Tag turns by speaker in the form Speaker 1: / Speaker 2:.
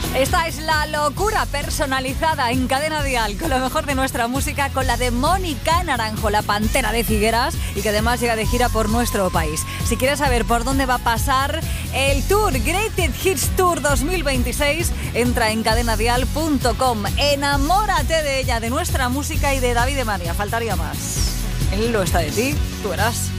Speaker 1: Esta es la locura personalizada en Cadena Dial, con lo mejor de nuestra música, con la de Mónica Naranjo, la pantera de Figueras, y que además llega de gira por nuestro país. Si quieres saber por dónde va a pasar el tour Greatest Hits Tour 2026, entra en cadenadial.com. Enamórate de ella, de nuestra música y de David de María. Faltaría más. Él lo está de ti, tú verás.